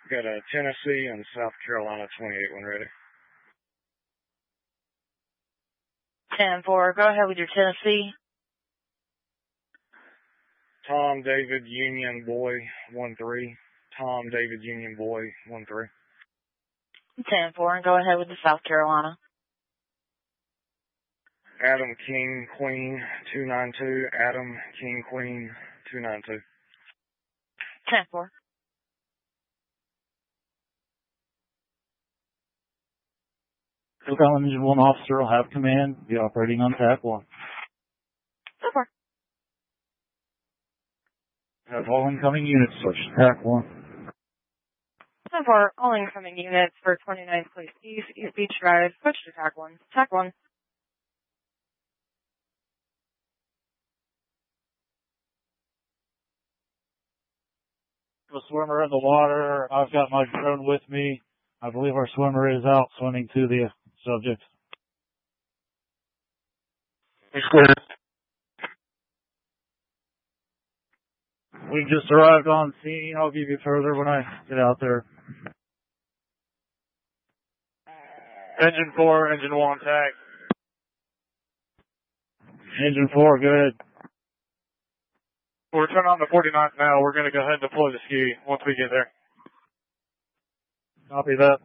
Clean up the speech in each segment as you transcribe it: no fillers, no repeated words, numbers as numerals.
Got a Tennessee and South Carolina 28 when ready. 10-4, go ahead with your Tennessee. Tom David Union Boy 13. Tom David Union Boy 13. 10-4, and go ahead with the South Carolina. Adam King Queen 292. Adam King Queen 292. 10-4. SoCal Engine 1 officer will have command. Be operating on TAC 1. So far. Have all incoming units switch to TAC 1. So far, all incoming units for 29th Place East Beach Drive, switch to TAC 1. TAC 1. The swimmer in the water. I've got my drone with me. I believe our swimmer is out swimming to the subject. We've just arrived on scene. I'll give you further when I get out there. Engine 4, Engine 1, tag. Engine 4, good. We're turning on the 49th now. We're going to go ahead and deploy the ski once we get there. Copy that.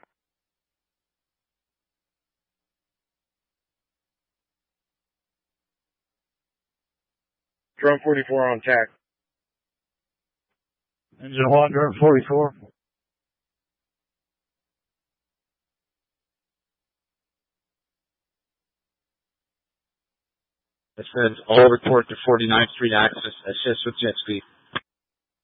Drone 44 on TAC. Engine 1, drone 44. It says all report to 49th Street access. Assist with jet speed.